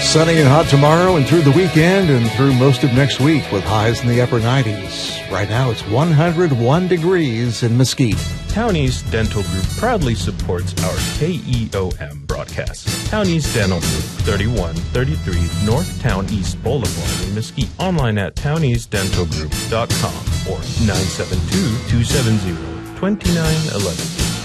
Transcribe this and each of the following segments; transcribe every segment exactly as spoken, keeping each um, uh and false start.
Sunny and hot tomorrow and through the weekend and through most of next week with highs in the upper nineties. Right now it's one hundred one degrees in Mesquite. Townies Dental Group proudly supports our K E O M broadcast. Townies Dental Group, thirty-one thirty-three North Town East Boulevard in Mesquite. Online at townies dental group dot com or nine seven two, two seven zero, two nine one one.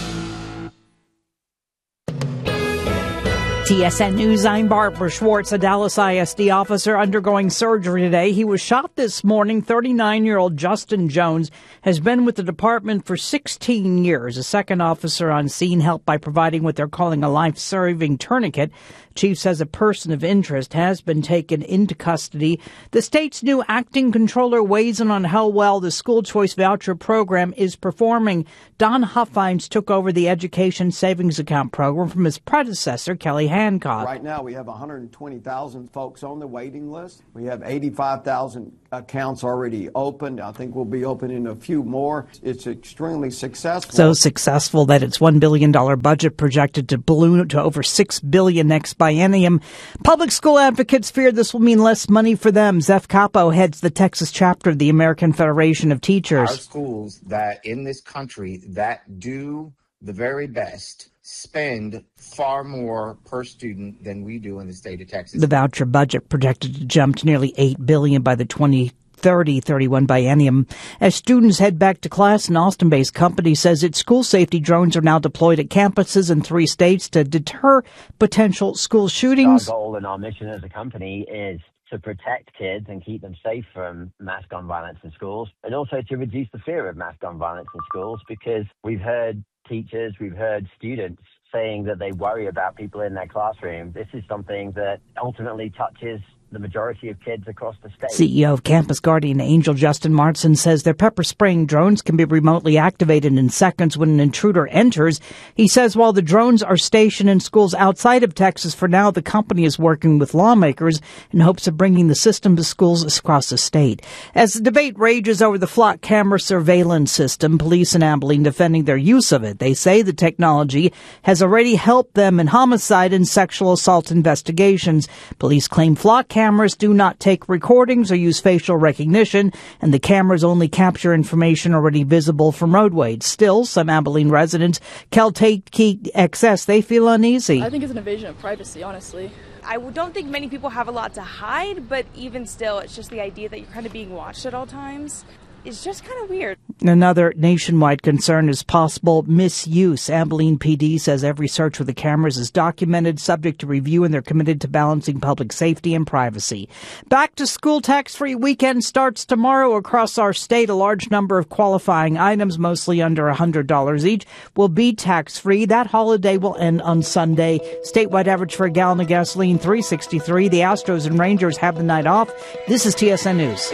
T S N News, I'm Barbara Schwartz. A Dallas I S D officer undergoing surgery today. He was shot this morning. thirty-nine-year-old Justin Jones has been with the department for sixteen years. A second officer on scene helped by providing what they're calling a life-saving tourniquet. Chief says a person of interest has been taken into custody. The state's new acting controller weighs in on how well the school choice voucher program is performing. Don Huffines took over the education savings account program from his predecessor, Kelly Hancock. Right now we have one hundred twenty thousand folks on the waiting list. We have eighty-five thousand accounts already opened. I think we'll be opening a few more. It's extremely successful. So successful that its one billion dollars budget projected to balloon to over six billion dollars next biennium. Public school advocates fear this will mean less money for them. Zeph Capo heads the Texas chapter of the American Federation of Teachers. Our schools that in this country that do the very best spend far more per student than we do in the state of Texas. The voucher budget projected to jump to nearly eight billion dollars by the twenty thirty thirty-one biennium. As students head back to class, an Austin-based company says its school safety drones are now deployed at campuses in three states to deter potential school shootings. Our goal and our mission as a company is to protect kids and keep them safe from mass gun violence in schools, and also to reduce the fear of mass gun violence in schools, because we've heard teachers, we've heard students saying that they worry about people in their classroom. This is something that ultimately touches the majority of kids across the state. C E O of Campus Guardian Angel Justin Martin says their pepper spraying drones can be remotely activated in seconds when an intruder enters. He says while the drones are stationed in schools outside of Texas, for now the company is working with lawmakers in hopes of bringing the system to schools across the state. As the debate rages over the flock camera surveillance system, police in Abilene defending their use of it. They say the technology has already helped them in homicide and sexual assault investigations. Police claim flock cameras do not take recordings or use facial recognition, and the cameras only capture information already visible from roadways. Still, some Abilene residents, Caltech X S, they feel uneasy. I think it's an invasion of privacy, honestly. I don't think many people have a lot to hide, but even still, it's just the idea that you're kind of being watched at all times. It's just kind of weird. Another nationwide concern is possible misuse. Abilene P D says every search with the cameras is documented, subject to review, and they're committed to balancing public safety and privacy. Back to school tax-free weekend starts tomorrow across our state. A large number of qualifying items, mostly under one hundred dollars each, will be tax-free. That holiday will end on Sunday. Statewide average for a gallon of gasoline, three sixty-three. The Astros and Rangers have the night off. This is T S N News.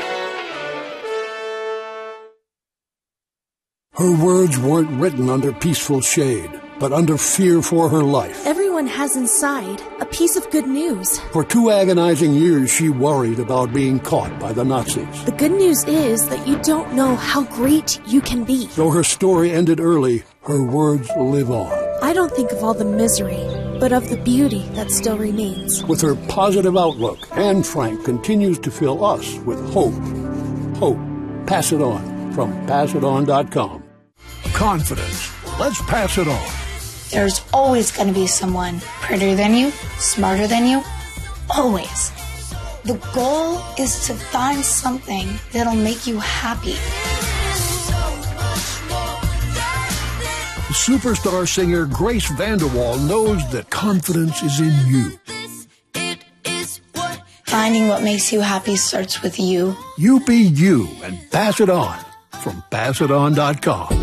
Her words weren't written under peaceful shade, but under fear for her life. Everyone has inside a piece of good news. For two agonizing years, she worried about being caught by the Nazis. The good news is that you don't know how great you can be. Though her story ended early, her words live on. I don't think of all the misery, but of the beauty that still remains. With her positive outlook, Anne Frank continues to fill us with hope. Hope. Pass it on from pass it on dot com. Confidence. Let's pass it on. There's always going to be someone prettier than you, smarter than you. Always. The goal is to find something that'll make you happy. Superstar singer Grace VanderWaal knows that confidence is in you. Finding what makes you happy starts with you. You be you and pass it on from pass it on dot com.